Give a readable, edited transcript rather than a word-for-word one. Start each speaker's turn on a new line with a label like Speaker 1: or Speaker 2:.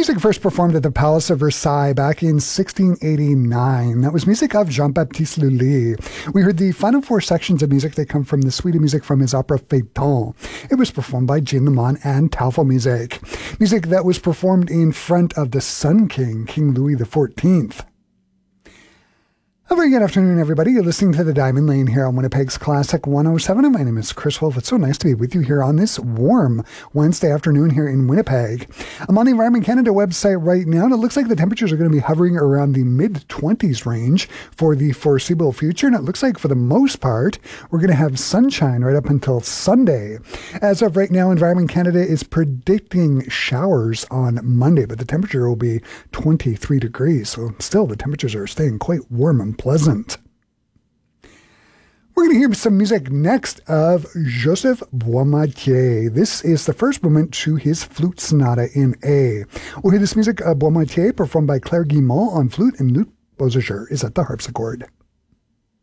Speaker 1: Music first performed at the Palace of Versailles back in 1689. That was music of Jean-Baptiste Lully. We heard the final four sections of music that come from the suite of music from his opera Phaeton. It was performed by Jean Lemon and Tafelmusik. Music that was performed in front of the Sun King, King Louis XIV. A very good afternoon, everybody. You're listening to The Diamond Lane here on Winnipeg's Classic 107, and my name is Chris Wolf. It's so nice to be with you here on this warm Wednesday afternoon here in Winnipeg. I'm on the Environment Canada website right now, and it looks like the temperatures are going to be hovering around the mid-20s range for the foreseeable future, and it looks like for the most part, we're going to have sunshine right up until Sunday. As of right now, Environment Canada is predicting showers on Monday, but the temperature will be 23 degrees, so still the temperatures are staying quite warm and pleasant. We're going to hear some music next of Joseph Boismatier. This is the first movement to his Flute Sonata in A. We'll hear this music of Boismatier performed by Claire Guimont on flute, and Luc Beausejour is at the harpsichord.